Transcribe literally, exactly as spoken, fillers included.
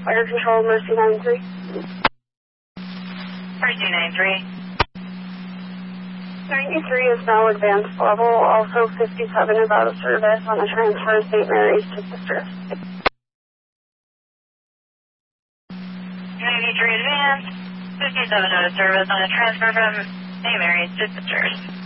Fire Control, Mercy nine three. Mercy nine three. ninety-three is now advanced level, also fifty-seven is out of service on a transfer Saint Mary's to Sisters. ninety-three advanced, fifty-seven out of service on a transfer from Saint Mary's to Sisters.